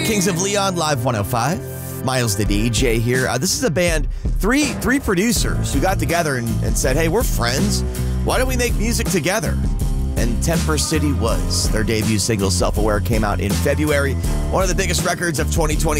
Kings of Leon, Live 105. Miles the DJ here. This is a band, three producers who got together and said, hey, we're friends. Why don't we make music together? And Temper City was. Their debut single, Self-Aware, came out in February. One of the biggest records of 2020.